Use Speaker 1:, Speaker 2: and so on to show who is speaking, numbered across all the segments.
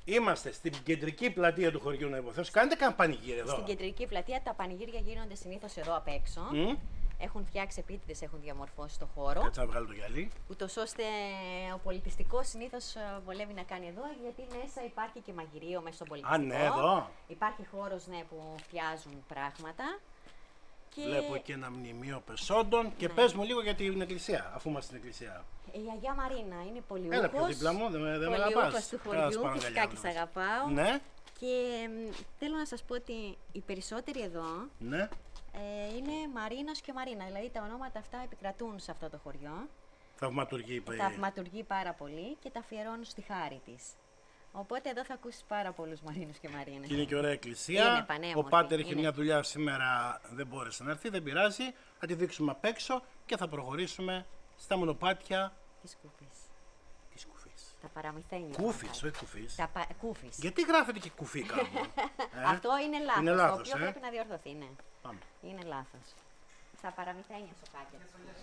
Speaker 1: Είμαστε στην κεντρική πλατεία του χωριού, να υποθέσω. Κάνετε καν πανηγύρι εδώ?
Speaker 2: Στην κεντρική πλατεία τα πανηγύρια γίνονται συνήθως εδώ απ' έξω. Έχουν φτιάξει επίτηδες, έχουν διαμορφώσει το χώρο.
Speaker 1: Κάτσε να βγάλω το γυαλί.
Speaker 2: Ούτως ώστε ο πολιτιστικός συνήθως βολεύει να κάνει εδώ, γιατί μέσα υπάρχει και μαγειρίο μέσα στο πολιτιστικό.
Speaker 1: Α, ναι, εδώ.
Speaker 2: Υπάρχει χώρος, ναι, που φτιάζουν πράγματα. Και...
Speaker 1: Βλέπω και ένα μνημείο πεσόντων. Και πες μου λίγο για την εκκλησία, αφού είμαστε στην εκκλησία.
Speaker 2: Η Αγία Μαρίνα είναι πολιούχος.
Speaker 1: Έλα πιο δίπλα μου, δεν με αγαπάς.
Speaker 2: Πολιούχος του χωριού, φυσικά και σ' αγαπάω.
Speaker 1: Ναι.
Speaker 2: Και θέλω να σας πω ότι οι περισσότεροι εδώ
Speaker 1: Ναι.
Speaker 2: είναι Μαρίνος και Μαρίνα. Δηλαδή τα ονόματα αυτά επικρατούν σε αυτό το χωριό.
Speaker 1: Θαυματουργεί.
Speaker 2: Πάρα πολύ και τα αφιερώνουν στη χάρη της. Οπότε εδώ θα ακούσεις πάρα πολλούς Μαρίνους και Μαρίνες.
Speaker 1: Και είναι και ωραία εκκλησία.
Speaker 2: Είναι πανέμορφη.
Speaker 1: Ο πάτερ είχε μια δουλειά σήμερα, δεν μπόρεσε να έρθει, δεν πειράζει. Θα τη δείξουμε απ' έξω και θα προχωρήσουμε στα μονοπάτια
Speaker 2: Της Κούφης.
Speaker 1: της Κουφής.
Speaker 2: Τα παραμυθένια.
Speaker 1: Κούφης, όχι Κουφής.
Speaker 2: Κούφης.
Speaker 1: Γιατί γράφεται και Κουφή κάπου?
Speaker 2: Αυτό είναι λάθος.
Speaker 1: Είναι
Speaker 2: Το
Speaker 1: λάθος,
Speaker 2: οποίο πρέπει να διορθωθεί, ναι.
Speaker 1: Πάμε.
Speaker 2: Είναι λάθος. Στα παραμυθένια σοκάκια.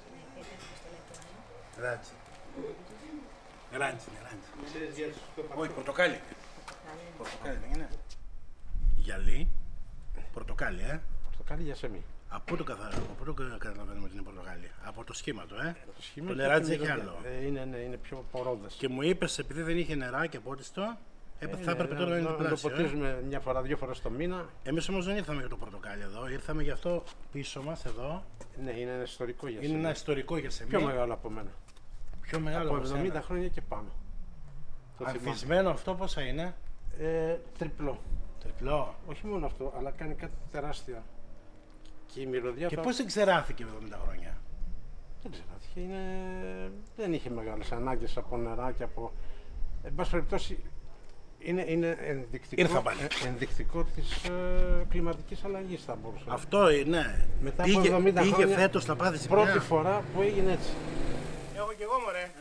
Speaker 1: Ράντσι. Ράντσι. Όχι, πορτοκάλι. Πορτοκάλι δεν είναι? Γυαλί. Πορτοκάλι,
Speaker 3: Πορτοκάλι για σεμί.
Speaker 1: Από πού το καταλαβαίνουμε ότι είναι πορτοκάλι? Από το σχήμα του,
Speaker 3: Το σχήμα
Speaker 1: Το
Speaker 3: και
Speaker 1: λεράτζι
Speaker 3: την
Speaker 1: έχει
Speaker 3: μυρωδιά.
Speaker 1: άλλο.
Speaker 3: Είναι πιο πορόδες.
Speaker 1: Και μου είπες, επειδή δεν είχε νεράκι από ό,τι θα έπρεπε τώρα να είναι
Speaker 3: το
Speaker 1: διπλάσιο.
Speaker 3: ποτίζουμε μια φορά, 2 φορές το μήνα.
Speaker 1: Εμείς όμως δεν ήρθαμε για το πορτοκάλι εδώ, ήρθαμε για αυτό πίσω μας εδώ.
Speaker 3: Ναι, είναι ένα ιστορικό για
Speaker 1: Είναι
Speaker 3: σεμί.
Speaker 1: ένα ιστορικό για σεμί.
Speaker 3: Πιο μεγάλο από μένα.
Speaker 1: Πιο μεγάλο
Speaker 3: Από
Speaker 1: από
Speaker 3: 70
Speaker 1: σένα.
Speaker 3: χρόνια και πάνω. Το θυμάμαι.
Speaker 1: Ανθισμένο αυτό πόσα είναι?
Speaker 3: Τριπλό.
Speaker 1: Τριπλό.
Speaker 3: Όχι μόνο αυτό, αλλά κάνει κάτι τεράστια. Και η μυρωδιά
Speaker 1: Και
Speaker 3: θα-
Speaker 1: πώς εξεράφηκε με 70 χρόνια?
Speaker 3: Δεν ξέρω, δεν είχε μεγάλες ανάγκες από νερά και από... Εν πάση περιπτώσει, είναι ενδεικτικό,
Speaker 1: Ήρθα πάλι.
Speaker 3: ενδεικτικό της κλιματικής αλλαγής, θα μπορούσα να πω.
Speaker 1: Αυτό είναι.
Speaker 3: Μετά από 70
Speaker 1: Πήγε
Speaker 3: χρόνια,
Speaker 1: φέτος να πάθει
Speaker 3: Πρώτη
Speaker 1: ζημιά.
Speaker 3: φορά που έγινε έτσι.
Speaker 1: Έχω κι εγώ μωρέ.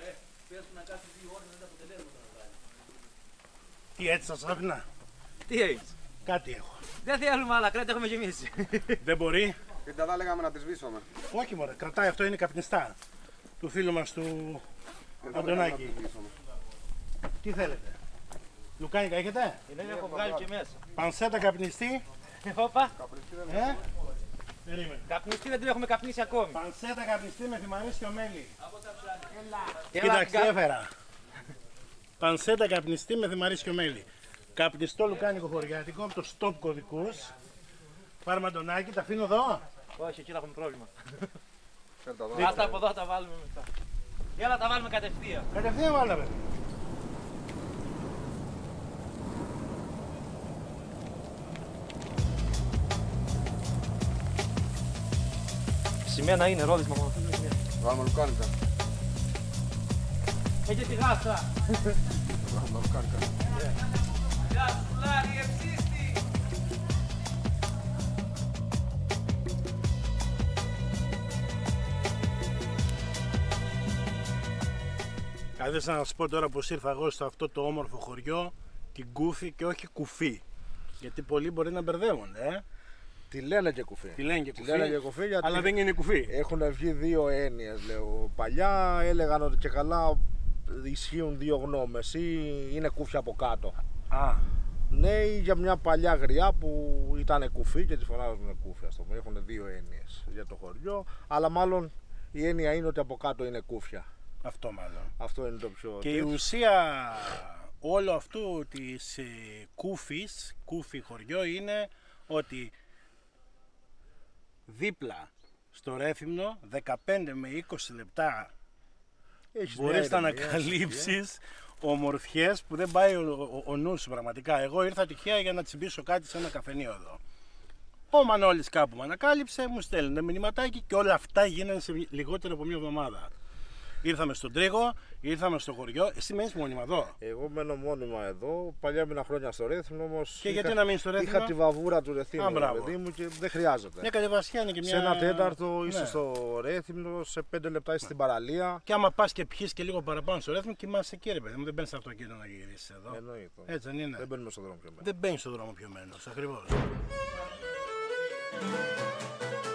Speaker 1: Τι έτσι σας άφηνα?
Speaker 4: Τι έχεις?
Speaker 1: Κάτι έχω.
Speaker 4: Δεν θέλουμε άλλα κράτη, έχουμε γεμίσει.
Speaker 1: Δεν μπορεί.
Speaker 5: Και τα λέγαμε να τη σβήσουμε.
Speaker 1: Όχι μωρέ, κρατάει, αυτό είναι καπνιστά. Του φίλου μας του Αντωνάκη. Τι θέλετε? Λουκάνικα έχετε?
Speaker 4: Δεν έχω βγάλει και μέσα.
Speaker 1: Πανσέτα καπνιστή.
Speaker 4: Όπα,
Speaker 1: Περίμενε.
Speaker 4: καπνιστή δεν την έχουμε καπνίσει ακόμη.
Speaker 1: Πανσέτα καπνιστή με θυμαρίσιο μέλι.
Speaker 4: Έλα,
Speaker 1: Κοίταξε, έφερα. Πανσέτα καπνιστή με θυμαρίσιο μέλι. Καπνιστό λουκάνικο χωριάτικο από το stop κωδικούς. Πάρε Αντωνάκη, τα αφήνω εδώ.
Speaker 4: Όχι, εκεί θα έχουμε πρόβλημα.
Speaker 5: Φέρτε εδώ.
Speaker 4: Ας τα από εδώ θα τα βάλουμε μετά. Έλα, τα βάλουμε κατευθείαν.
Speaker 1: Κατευθείαν βάλαμε.
Speaker 4: Σημαία είναι ρόδισμα μόνο.
Speaker 5: Βάλουμε λουκάνικα.
Speaker 4: Έχει τη γάσα.
Speaker 5: Βάλουμε λουκάνικα.
Speaker 4: Γεια σου, Λάρη, ευσύστη.
Speaker 1: Καθίστε να σας πω τώρα πως ήρθα εγώ σε αυτό το όμορφο χωριό, την Κούφη και όχι Κουφή. Γιατί πολλοί μπορεί να μπερδεύονται,
Speaker 5: Τη λένε και κουφί.
Speaker 1: Τη λένε και
Speaker 5: Τη
Speaker 1: Κουφή,
Speaker 5: λένε και κουφί γιατί
Speaker 1: αλλά δεν είναι Κουφή.
Speaker 5: έχουν βγει δύο έννοιες, λέω. Παλιά έλεγαν ότι και καλά ισχύουν δύο γνώμες. Ή είναι κούφια από κάτω.
Speaker 1: Α,
Speaker 5: Ναι, ή για μια παλιά γριά που ήταν κουφί και τη φωνάζουν κούφια. Αυτό έχουν δύο έννοιες για το χωριό. Αλλά μάλλον η έννοια είναι ότι από κάτω είναι κούφια.
Speaker 1: αυτό μάλλον.
Speaker 5: Αυτό είναι το πιο.
Speaker 1: Και η ουσία όλου αυτού της Κούφης, Κούφη χωριό, είναι ότι δίπλα στο Ρέθυμνο 15 με 20 λεπτά
Speaker 5: Έχεις
Speaker 1: μπορείς
Speaker 5: μια
Speaker 1: να
Speaker 5: ηρεμία,
Speaker 1: ανακαλύψεις ομορφιές που δεν πάει ο νους σου πραγματικά. Εγώ ήρθα τυχαία για να τσιμπήσω κάτι σε ένα καφενείο εδώ. Ο Μανώλης κάπου με ανακάλυψε, μου στέλνει μηνυματάκι και όλα αυτά γίνανε σε λιγότερο από μια εβδομάδα. Ήρθαμε στον Τρίγο, ήρθαμε στο χωριό. Εσύ μένεις μόνιμα εδώ?
Speaker 5: Εγώ μένω μόνιμα εδώ. Παλιά έμεινα χρόνια στο Ρέθυμνο όμως.
Speaker 1: Και γιατί να μείνεις στο Ρέθυμνο?
Speaker 5: Είχα τη βαβούρα του Ρεθύμνου,
Speaker 1: Α, μπράβο.
Speaker 5: παιδί μου, και δεν χρειάζεται.
Speaker 1: Μια κατεβασιά είναι και μια.
Speaker 5: Σε ένα τέταρτο είσαι
Speaker 1: Ναι.
Speaker 5: στο Ρέθυμνο, σε 5 λεπτά είσαι στην παραλία.
Speaker 1: Και άμα πας και πιείς και λίγο παραπάνω στο Ρέθυμνο, κοιμάσαι εκεί, ρε παιδί μου. Δεν μπαίνεις στο αυτοκίνητο να γυρίσεις εδώ.
Speaker 5: Εννοείται.
Speaker 1: Έτσι δεν είναι?
Speaker 5: Δεν μπαίνουμε στον δρόμο πιο μέσα.
Speaker 1: Δεν μπαίνεις στον δρόμο πιωμένος, ακριβώς.